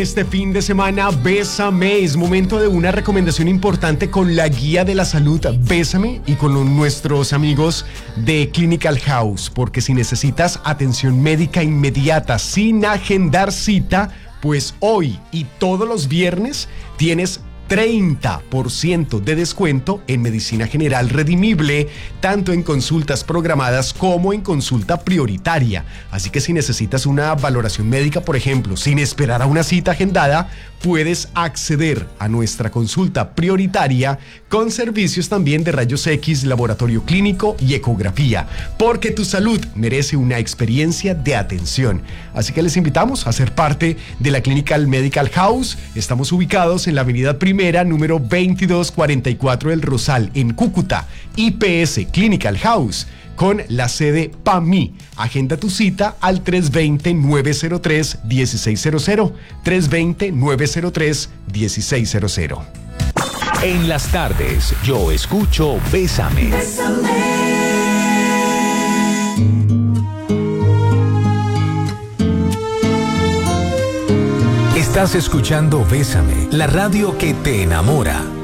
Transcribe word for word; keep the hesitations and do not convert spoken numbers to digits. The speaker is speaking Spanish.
Este fin de semana, Bésame, es momento de una recomendación importante con la guía de la salud Bésame y con los- nuestros amigos de Clinical House, porque si necesitas atención médica inmediata sin agendar cita, pues hoy y todos los viernes tienes treinta por ciento de descuento en medicina general redimible, tanto en consultas programadas como en consulta prioritaria. Así que si necesitas una valoración médica, por ejemplo, sin esperar a una cita agendada, puedes acceder a nuestra consulta prioritaria con servicios también de rayos X, laboratorio clínico y ecografía, porque tu salud merece una experiencia de atención. Así que les invitamos a ser parte de la Clinical Medical House. Estamos ubicados en la avenida Primera, número veintidós cuarenta y cuatro del Rosal, en Cúcuta. I P S Clinical House, con la sede P A M I. Agenda tu cita al tres dos cero, nueve cero tres, uno seis cero cero, tres dos cero, nueve cero tres, uno seis cero cero. En las tardes, yo escucho Bésame. Estás escuchando Bésame, la radio que te enamora.